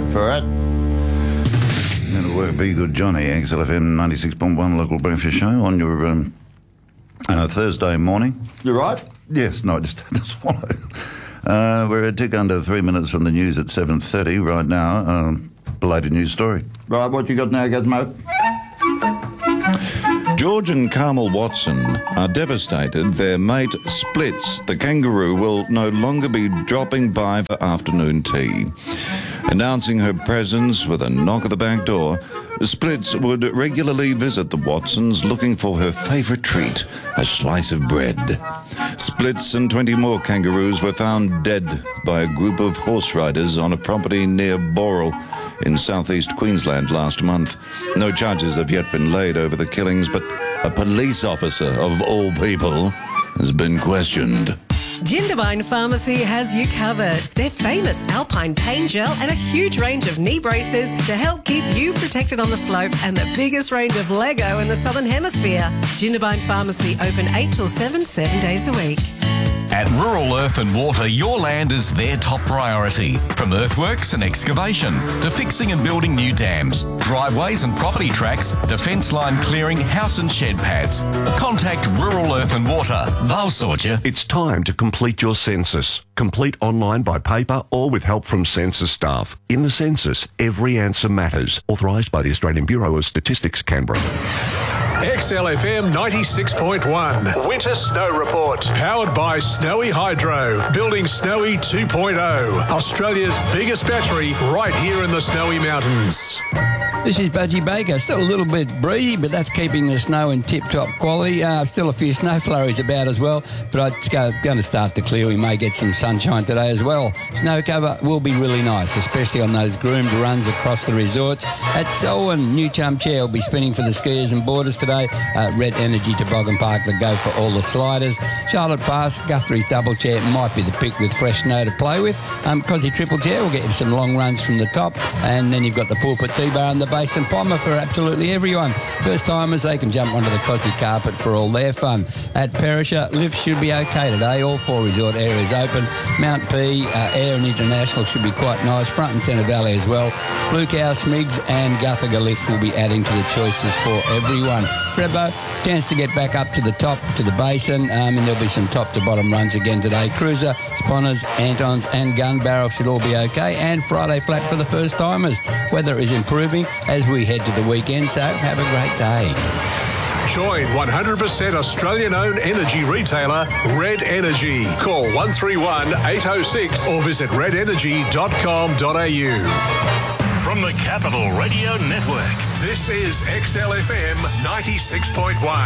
wait for it. It'll work. Be good, Johnny. XLFM 96.1 local breakfast show on your Thursday morning. You right? Yes. No, I just had to swallow. We're a tick under 3 minutes from the news at 7:30 right now. Belated news story. Right, what you got now, Gizmo? George and Carmel Watson are devastated. Their mate Splits, the kangaroo, will no longer be dropping by for afternoon tea. Announcing her presence with a knock at the back door, Splits would regularly visit the Watsons looking for her favourite treat, a slice of bread. Splits and 20 more kangaroos were found dead by a group of horse riders on a property near Boral in southeast Queensland last month. No charges have yet been laid over the killings, but a police officer, of all people, has been questioned. Jindabyne Pharmacy has you covered. Their famous Alpine pain gel and a huge range of knee braces to help keep you protected on the slopes, and the biggest range of Lego in the Southern Hemisphere. Jindabyne Pharmacy open 8 till 7, 7 days a week. At Rural Earth and Water, your land is their top priority. From earthworks and excavation to fixing and building new dams, driveways and property tracks, to fence line clearing, house and shed pads. Contact Rural Earth and Water. They'll sort you. It's time to complete your census. Complete online by paper or with help from census staff. In the census, every answer matters. Authorised by the Australian Bureau of Statistics, Canberra. XLFM 96.1 Winter Snow Report. Powered by Snowy Hydro. Building Snowy 2.0. Australia's biggest battery right here in the Snowy Mountains. This is Budgie Baker. Still a little bit breezy, but that's keeping the snow in tip-top quality. Still a few snow flurries about as well, but it's going to start to clear. We may get some sunshine today as well. Snow cover will be really nice, especially on those groomed runs across the resorts. At Selwyn, New Chum Chair will be spinning for the skiers and boarders today. Red Energy Toboggan Park, the go for all the sliders. Charlotte Pass, Guthrie Double Chair might be the pick with fresh snow to play with. Cosy Triple Chair will get you some long runs from the top, and then you've got the Pulpit T-Bar and the Base and Pommer for absolutely everyone. First timers, they can jump onto the Cosy carpet for all their fun. At Perisher, lifts should be okay today. All 4 resort areas open. Mount P, Air and International should be quite nice. Front and Centre Valley as well. Blue Cow, Smigs and Guthaga lift will be adding to the choices for everyone. Prebo, chance to get back up to the top, to the basin, and there'll be some top to bottom runs again today. Cruiser, Sponners, Antons and Gun Barrel should all be okay, and Friday flat for the first timers. Weather is improving as we head to the weekend, so have a great day. Join 100% Australian-owned energy retailer Red Energy. Call 131 806 or visit redenergy.com.au. From the Capital Radio Network, this is XLFM 96.1.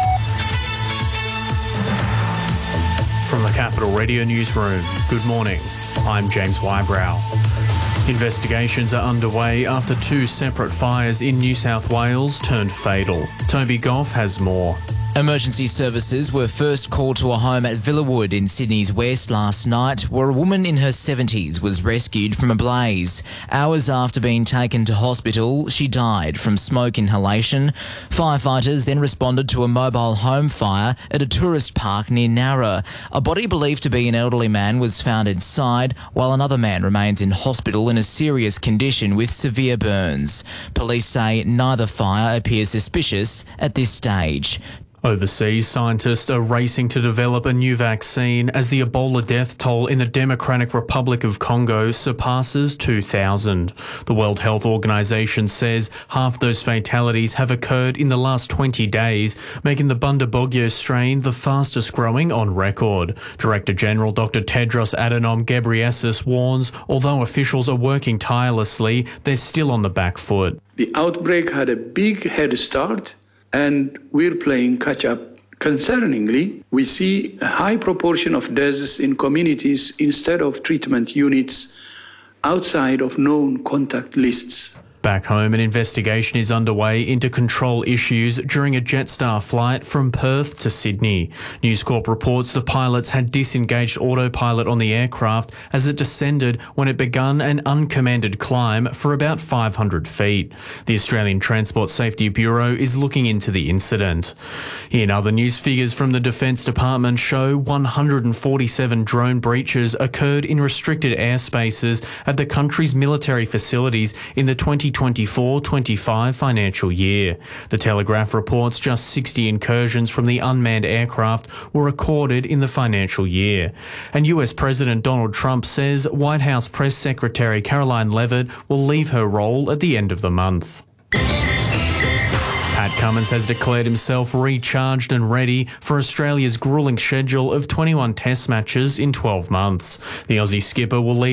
From the Capital Radio Newsroom, good morning. I'm James Wybrow. Investigations are underway after 2 separate fires in New South Wales turned fatal. Toby Goff has more. Emergency services were first called to a home at Villawood in Sydney's west last night, where a woman in her 70s was rescued from a blaze. Hours after being taken to hospital, she died from smoke inhalation. Firefighters then responded to a mobile home fire at a tourist park near Nowra. A body believed to be an elderly man was found inside, while another man remains in hospital in a serious condition with severe burns. Police say neither fire appears suspicious at this stage. Overseas, scientists are racing to develop a new vaccine as the Ebola death toll in the Democratic Republic of Congo surpasses 2,000. The World Health Organization says half those fatalities have occurred in the last 20 days, making the Bundibugyo strain the fastest growing on record. Director General Dr. Tedros Adhanom Ghebreyesus warns, although officials are working tirelessly, they're still on the back foot. The outbreak had a big head start, and we're playing catch-up. Concerningly, we see a high proportion of deaths in communities instead of treatment units outside of known contact lists. Back home, an investigation is underway into control issues during a Jetstar flight from Perth to Sydney. News Corp reports the pilots had disengaged autopilot on the aircraft as it descended when it began an uncommanded climb for about 500 feet. The Australian Transport Safety Bureau is looking into the incident. In other news, figures from the Defence Department show 147 drone breaches occurred in restricted airspaces at the country's military facilities in the 2024-25 financial year. The Telegraph reports just 60 incursions from the unmanned aircraft were recorded in the financial year. And US President Donald Trump says White House Press Secretary Caroline Leavitt will leave her role at the end of the month. Pat Cummins has declared himself recharged and ready for Australia's gruelling schedule of 21 test matches in 12 months. The Aussie skipper will lead